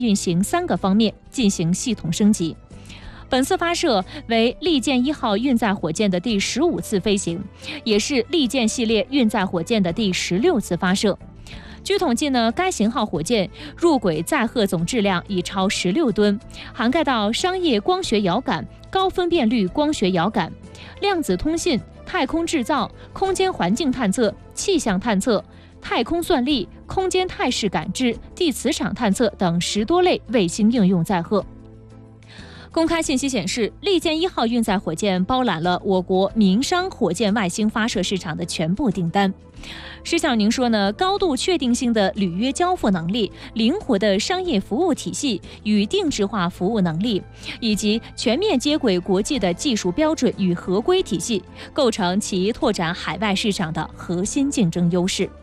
运行3个方面进行系统升级。本次发射为利剑1号运载火箭的第15次飞行，也是利剑系列运载火箭的第16次发射。据统计呢，该型号火箭入轨载荷总质量已超16吨，涵盖到商业光学遥感、高分辨率光学遥感、量子通信、太空制造、空间环境探测、气象探测、太空算力、空间态势感知、地磁场探测等10多类卫星应用载荷。公开信息显示，利剑1号运载火箭包揽了我国民商火箭外星发射市场的全部订单。施小宁说呢，高度确定性的履约交付能力、灵活的商业服务体系与定制化服务能力，以及全面接轨国际的技术标准与合规体系，构成其拓展海外市场的核心竞争优势。